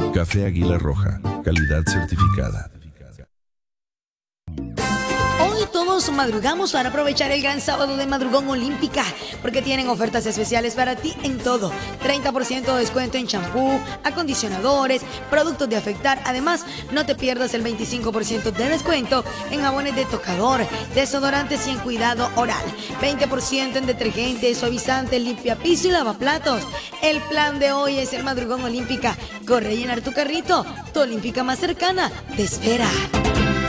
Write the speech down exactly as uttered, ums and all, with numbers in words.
Café Águila Roja, calidad certificada. Hoy todos madrugamos para aprovechar el gran sábado de Madrugón Olímpica, porque tienen ofertas especiales para ti en todo. treinta por ciento de descuento en champú, acondicionadores, productos de afeitar. Además, no te pierdas el veinticinco por ciento de descuento en jabones de tocador, desodorantes y en cuidado oral. veinte por ciento en detergentes, suavizantes, limpiapiso y lavaplatos. El plan de hoy es el Madrugón Olímpica. Corre a llenar tu carrito. Tu Olímpica más cercana te espera.